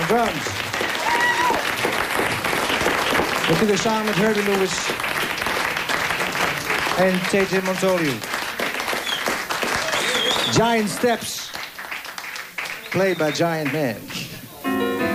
drums. Natuurlijk samen met Herbie Lewis en J.J. Montoliu. Giant Steps, played by Giant Man.